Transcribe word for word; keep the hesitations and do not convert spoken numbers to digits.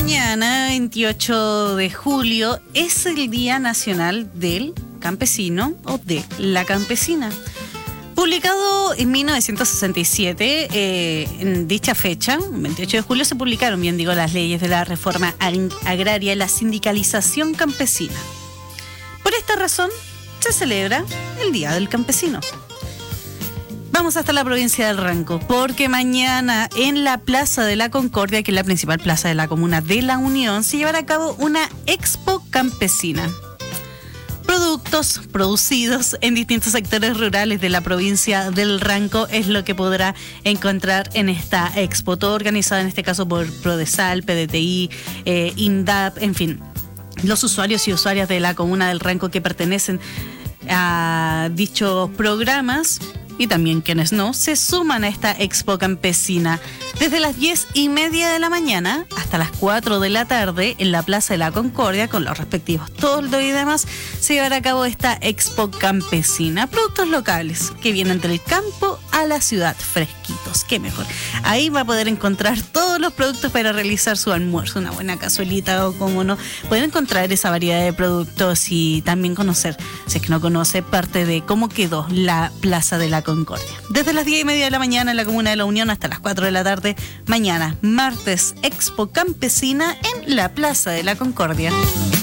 Mañana, veintiocho de julio, es el Día Nacional del Campesino o de la Campesina. Publicado en mil novecientos sesenta y siete, eh, en dicha fecha, veintiocho de julio, se publicaron, bien digo, las leyes de la reforma agraria y la sindicalización campesina. Por esta razón, se celebra el Día del Campesino. Vamos hasta la provincia del Ranco, porque mañana en la Plaza de la Concordia, que es la principal plaza de la comuna de La Unión, se llevará a cabo una expo campesina. Productos producidos en distintos sectores rurales de la provincia del Ranco es lo que podrá encontrar en esta expo, todo organizado en este caso por Prodesal, P D T I, eh, INDAP, en fin, los usuarios y usuarias de la comuna del Ranco que pertenecen a dichos programas y también quienes no, se suman a esta expo campesina desde las diez y media de la mañana hasta las cuatro de la tarde en la Plaza de la Concordia con los respectivos toldos y demás. Se llevará a cabo esta expo campesina, productos locales que vienen del campo a la ciudad fresquitos, qué mejor. Ahí va a poder encontrar todos los productos para realizar su almuerzo, una buena cazuelita o como no, poder encontrar esa variedad de productos y también conocer, si es que no conoce, parte de cómo quedó la Plaza de la Concordia. Desde las diez y media de la mañana en la comuna de La Unión hasta las cuatro de la tarde, mañana, martes, expo campesina en la Plaza de la Concordia.